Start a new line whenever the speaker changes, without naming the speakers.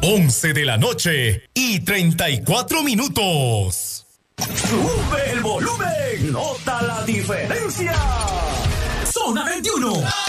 11 de la noche y 34 minutos.
¡Sube el volumen! ¡Nota la diferencia! Zona 21.